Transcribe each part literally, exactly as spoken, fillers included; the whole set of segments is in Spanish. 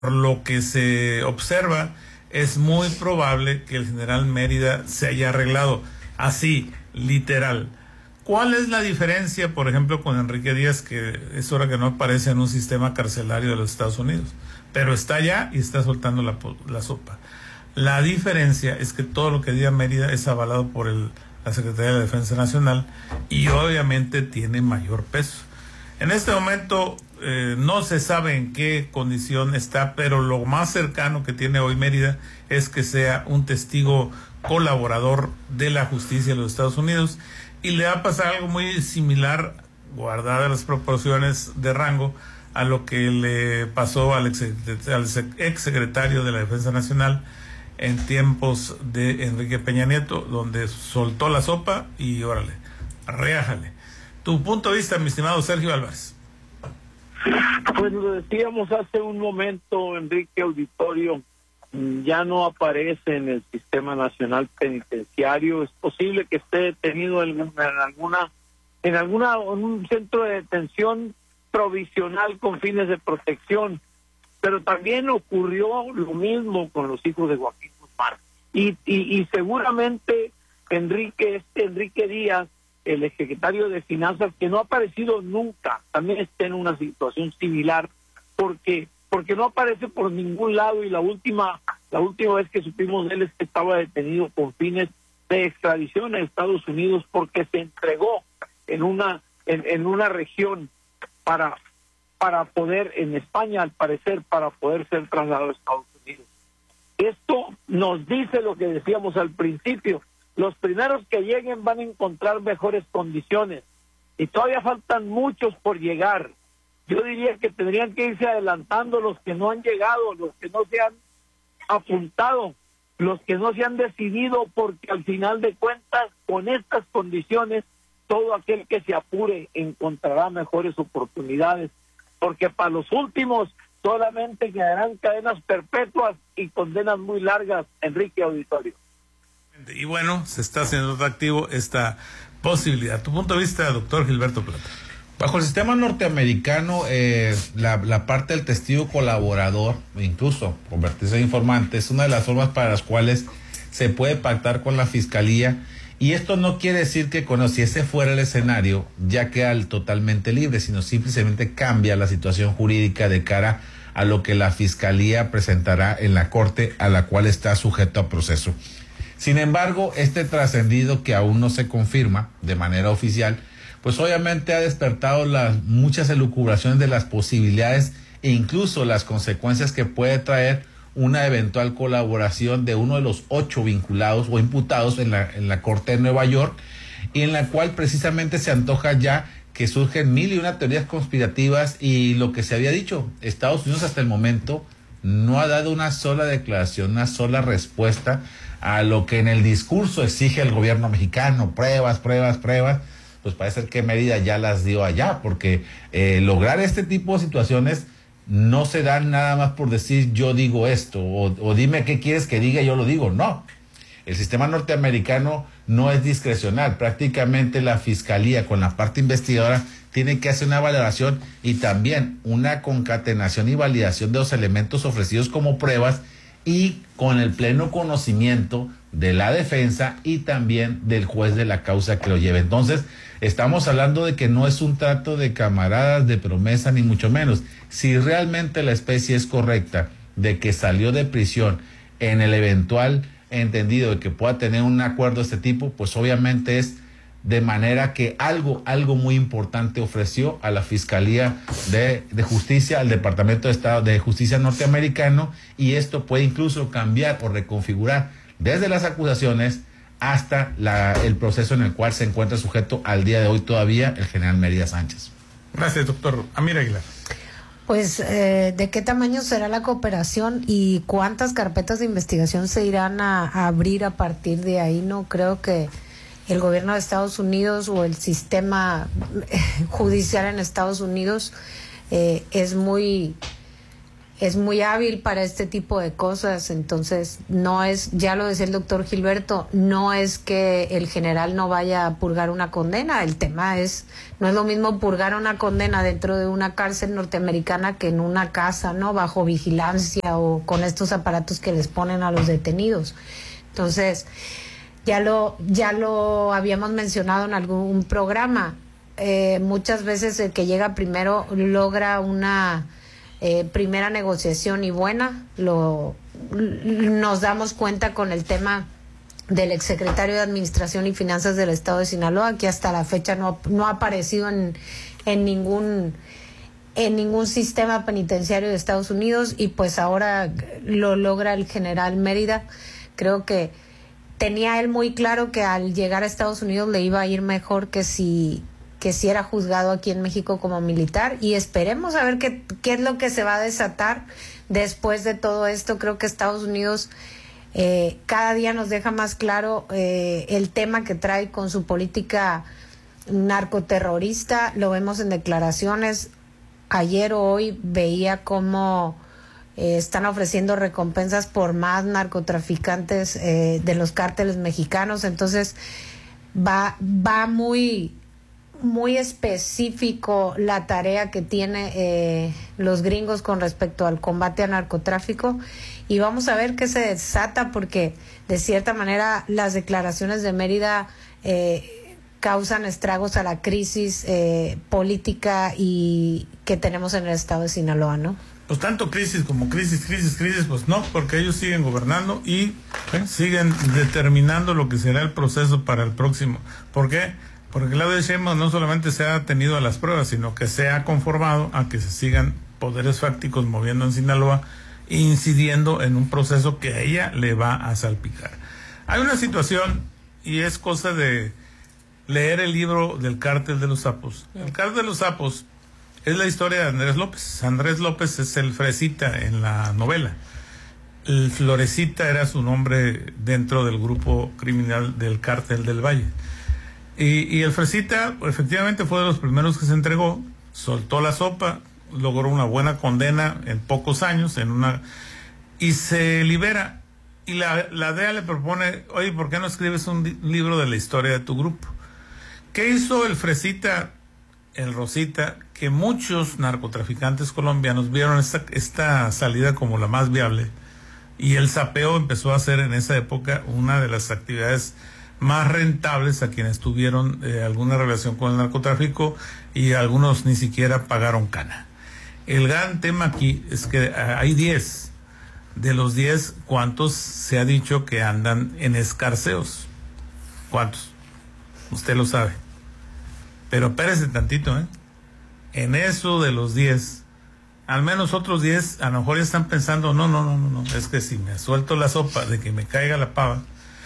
Por lo que se observa, es muy probable que el general Mérida se haya arreglado, así, literal. ¿Cuál es la diferencia, por ejemplo, con Enrique Díaz, que es hora que no aparece en un sistema carcelario de los Estados Unidos, pero está allá y está soltando la, la sopa? La diferencia es que todo lo que diga Mérida es avalado por el, la Secretaría de la Defensa Nacional y obviamente tiene mayor peso. En este momento eh, no se sabe en qué condición está, pero lo más cercano que tiene hoy Mérida es que sea un testigo colaborador de la justicia de los Estados Unidos, y le va a pasar algo muy similar, guardadas las proporciones de rango, a lo que le pasó al ex, al ex secretario de la Defensa Nacional en tiempos de Enrique Peña Nieto, donde soltó la sopa y órale, reájale. Tu punto de vista, mi estimado Sergio Álvarez. Pues lo decíamos hace un momento, Enrique Auditorio, ya no aparece en el Sistema Nacional Penitenciario. Es posible que esté detenido en, en alguna en alguna en un centro de detención provisional con fines de protección, pero también ocurrió lo mismo con los hijos de Joaquín Guzmán, y, y, y seguramente Enrique este Enrique Díaz, el exsecretario de Finanzas, que no ha aparecido nunca, también está en una situación similar, porque porque no aparece por ningún lado, y la última la última vez que supimos de él es que estaba detenido con fines de extradición a Estados Unidos, porque se entregó en una en, en una región para para poder, en España al parecer, para poder ser trasladado a Estados Unidos. Esto nos dice lo que decíamos al principio: los primeros que lleguen van a encontrar mejores condiciones, y todavía faltan muchos por llegar. Yo diría que tendrían que irse adelantando los que no han llegado, los que no se han apuntado, los que no se han decidido, porque al final de cuentas, con estas condiciones, todo aquel que se apure encontrará mejores oportunidades, porque para los últimos solamente quedarán cadenas perpetuas y condenas muy largas, Enrique Auditorio. Y bueno, se está haciendo atractivo esta posibilidad. Tu punto de vista, doctor Gilberto Plata. Bajo el sistema norteamericano, eh, la, la parte del testigo colaborador, incluso convertirse en informante, es una de las formas para las cuales se puede pactar con la fiscalía. Y esto no quiere decir que cuando si ese fuera el escenario ya queda totalmente libre, sino simplemente cambia la situación jurídica de cara a lo que la fiscalía presentará en la corte a la cual está sujeto a proceso. Sin embargo, este trascendido que aún no se confirma de manera oficial, pues obviamente ha despertado las muchas elucubraciones de las posibilidades e incluso las consecuencias que puede traer una eventual colaboración de uno de los ocho vinculados o imputados en la, en la Corte de Nueva York, y en la cual precisamente se antoja ya que surgen mil y una teorías conspirativas. Y lo que se había dicho, Estados Unidos hasta el momento no ha dado una sola declaración, una sola respuesta a lo que en el discurso exige el gobierno mexicano: pruebas, pruebas, pruebas. Pues parece que Mérida ya las dio allá, porque eh, lograr este tipo de situaciones no se dan nada más por decir yo digo esto, o, o dime qué quieres que diga y yo lo digo. No, el sistema norteamericano no es discrecional. Prácticamente la fiscalía con la parte investigadora tiene que hacer una valoración y también una concatenación y validación de los elementos ofrecidos como pruebas, y con el pleno conocimiento de la defensa y también del juez de la causa que lo lleve. Entonces, estamos hablando de que no es un trato de camaradas, de promesa, ni mucho menos. Si realmente la especie es correcta de que salió de prisión en el eventual entendido de que pueda tener un acuerdo de este tipo, pues obviamente es de manera que algo, algo muy importante ofreció a la Fiscalía de, de Justicia, al Departamento de Estado de Justicia norteamericano, y esto puede incluso cambiar o reconfigurar desde las acusaciones hasta la, el proceso en el cual se encuentra sujeto al día de hoy todavía el general Mérida Sánchez. Gracias, doctor Amir Aguilar. Pues, eh, ¿de qué tamaño será la cooperación y cuántas carpetas de investigación se irán a, a abrir a partir de ahí? No creo que el gobierno de Estados Unidos o el sistema judicial en Estados Unidos eh, es muy es muy hábil para este tipo de cosas. Entonces, no es, ya lo decía el doctor Gilberto, no es que el general no vaya a purgar una condena. El tema es, no es lo mismo purgar una condena dentro de una cárcel norteamericana que en una casa, ¿no? Bajo vigilancia o con estos aparatos que les ponen a los detenidos. Entonces, ya lo, ya lo habíamos mencionado en algún programa. Eh, muchas veces el que llega primero logra una eh, primera negociación y buena. Lo, nos damos cuenta con el tema del exsecretario de Administración y Finanzas del Estado de Sinaloa, que hasta la fecha no, no ha aparecido en, en ningún en ningún sistema penitenciario de Estados Unidos, y pues ahora lo logra el general Mérida. Creo que tenía él muy claro que al llegar a Estados Unidos le iba a ir mejor que si que si era juzgado aquí en México como militar, y esperemos a ver qué, qué es lo que se va a desatar después de todo esto. Creo que Estados Unidos eh, cada día nos deja más claro eh, el tema que trae con su política narcoterrorista. Lo vemos en declaraciones. Ayer o hoy veía cómo eh, están ofreciendo recompensas por más narcotraficantes eh, de los cárteles mexicanos. Entonces va, va muy... muy específico la tarea que tiene eh, los gringos con respecto al combate al narcotráfico, y vamos a ver qué se desata, porque de cierta manera las declaraciones de Mérida eh, causan estragos a la crisis eh, política y que tenemos en el estado de Sinaloa, ¿no? Pues tanto crisis como crisis, crisis, crisis, pues no, porque ellos siguen gobernando y ¿eh? siguen determinando lo que será el proceso para el próximo. ¿Por qué? Porque Claudia Sheinbaum no solamente se ha tenido a las pruebas, sino que se ha conformado a que se sigan poderes fácticos moviendo en Sinaloa, incidiendo en un proceso que a ella le va a salpicar. Hay una situación, y es cosa de leer el libro del Cártel de los Sapos. El Cártel de los Sapos es la historia de Andrés López. Andrés López es el Fresita en la novela. El Florecita era su nombre dentro del grupo criminal del Cártel del Valle. Y, y el Fresita efectivamente fue de los primeros que se entregó, soltó la sopa, logró una buena condena en pocos años, en una y se libera. Y la, la D E A le propone, oye, ¿por qué no escribes un di- libro de la historia de tu grupo? ¿Qué hizo el Fresita, el Rosita? Que muchos narcotraficantes colombianos vieron esta, esta salida como la más viable, y el sapeo empezó a ser en esa época una de las actividades más rentables a quienes tuvieron eh, alguna relación con el narcotráfico, y algunos ni siquiera pagaron cana. El gran tema aquí es que uh, hay diez. De los diez, ¿cuántos se ha dicho que andan en escarceos? ¿Cuántos? Usted lo sabe. Pero espérese tantito, ¿eh? En eso de los diez, al menos otros diez a lo mejor ya están pensando, no, no, no, no, no, es que si me suelto la sopa de que me caiga la pava,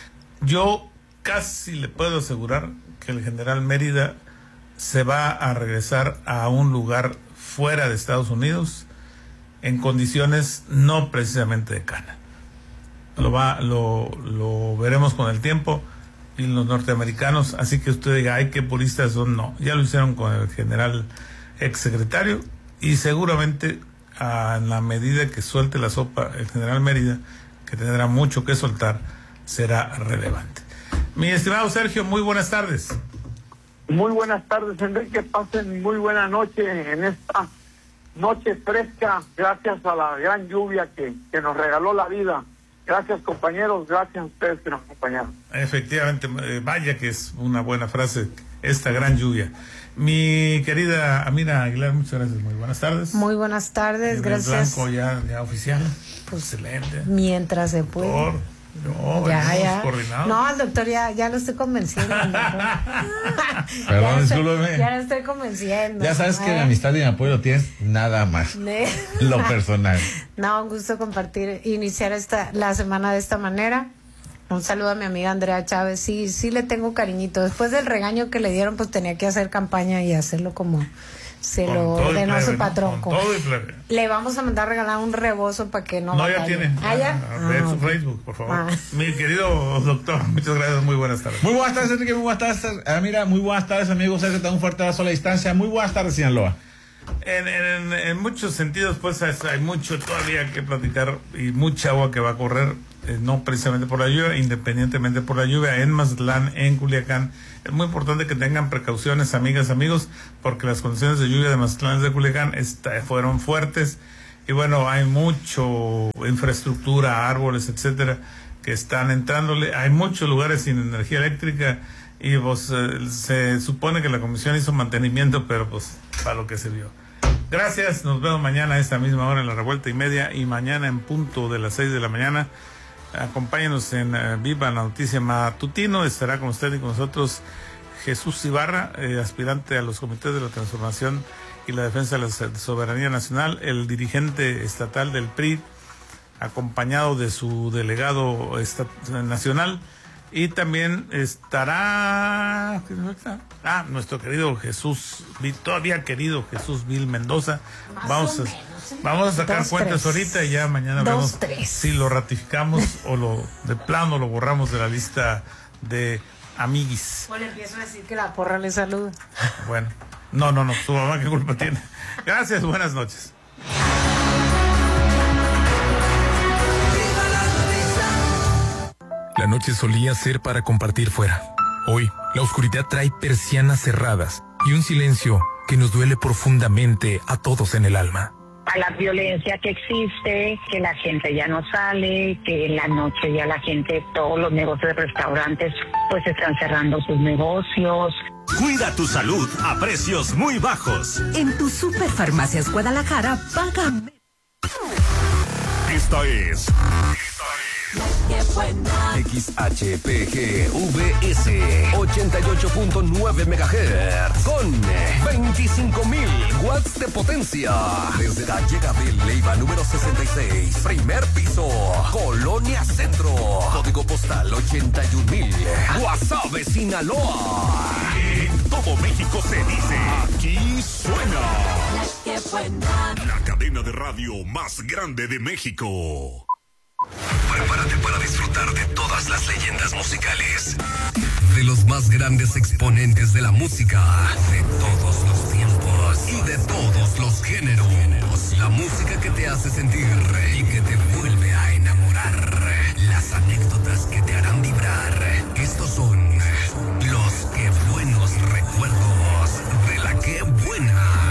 yo casi le puedo asegurar que el general Mérida se va a regresar a un lugar fuera de Estados Unidos en condiciones no precisamente de cana. Lo va, lo, lo veremos con el tiempo, y los norteamericanos, así que usted diga, ay, qué puristas son, no, ya lo hicieron con el general exsecretario, y seguramente a la medida que suelte la sopa el general Mérida, que tendrá mucho que soltar, será relevante. Mi estimado Sergio, muy buenas tardes. Muy buenas tardes, Enrique. Pasen muy buena noche en esta noche fresca, gracias a la gran lluvia que, que nos regaló la vida. Gracias, compañeros, gracias a ustedes que nos acompañaron. Efectivamente, eh, vaya que es una buena frase, esta gran lluvia. Mi querida Amira Aguilar, muchas gracias, muy buenas tardes. Muy buenas tardes, El gracias. blanco ya, ya oficial, pues, excelente. Mientras se puede. Por, no, ya, ya. Coordinados. No, al doctor ya, ya lo estoy convenciendo. Perdón, ya discúlpeme. Ya lo estoy convenciendo. Ya sabes ¿eh? que mi amistad y mi apoyo tienes nada más. Ne- Lo personal. No, un gusto compartir, iniciar esta la semana de esta manera. Un saludo a mi amiga Andrea Chávez. Sí, sí le tengo cariñito. Después del regaño que le dieron, pues tenía que hacer campaña y hacerlo como se Con lo todo y ordenó plebe, su ¿no? patrón. Con todo y plebe. Le vamos a mandar regalar un rebozo para que no No, ya batalle. tiene. ¿Ah, ya? Ah, Ve Ah, su ok. Facebook, por favor. Ah. Mi querido doctor, muchas gracias, muy buenas tardes. Muy buenas tardes, Enrique, muy buenas tardes. Ah, mira, muy buenas tardes, amigos. Sergio, te da un fuerte abrazo a la distancia. Muy buenas tardes, Sinaloa. En, en, en muchos sentidos, pues hay mucho todavía que platicar y mucha agua que va a correr, eh, no precisamente por la lluvia, independientemente por la lluvia, en Mazatlán, en Culiacán. Es muy importante que tengan precauciones, amigas, amigos, porque las condiciones de lluvia de Mazatlán y de Culiacán está, fueron fuertes. Y bueno, hay mucho infraestructura, árboles, etcétera, que están entrándole. Hay muchos lugares sin energía eléctrica y pues eh, se supone que la comisión hizo mantenimiento, pero pues para lo que se vio. Gracias, nos vemos mañana a esta misma hora en la Revuelta y Media y mañana en punto de las seis de la mañana. Acompáñenos en uh, Viva la Noticia Matutino. Estará con usted y con nosotros Jesús Ibarra, eh, aspirante a los comités de la transformación y la defensa de la soberanía nacional, el dirigente estatal del P R I, acompañado de su delegado estat- nacional. Y también estará ah, nuestro querido Jesús, todavía querido Jesús Vil Mendoza. Más Vamos a, menos, ¿eh? vamos a sacar Dos, cuentas tres. ahorita y ya mañana Dos, vemos tres. si lo ratificamos o lo de plano lo borramos de la lista de amiguis. Bueno, empiezo a decir que la porra le saluda. Bueno, no, no, no, su mamá qué culpa tiene. Gracias, buenas noches. La noche solía ser para compartir fuera. Hoy, la oscuridad trae persianas cerradas y un silencio que nos duele profundamente a todos en el alma. A la violencia que existe, que la gente ya no sale, que en la noche ya la gente, todos los negocios de restaurantes, pues están cerrando sus negocios. Cuida tu salud a precios muy bajos. En tu Superfarmacias Guadalajara, paga menos. Esta es... X H P G V S ochenta y ocho punto nueve megahertz con veinticinco mil watts de potencia. Desde la llegada de Leiva número sesenta y seis, primer piso, Colonia Centro. Código postal ochenta y un mil. Guasave, Sinaloa. En todo México se dice, aquí suena la cadena de radio más grande de México. Prepárate para disfrutar de todas las leyendas musicales, de los más grandes exponentes de la música, de todos los tiempos y de todos los géneros. La música que te hace sentir y que te vuelve a enamorar. Las anécdotas que te harán vibrar. Estos son los que buenos recuerdos de la que buena.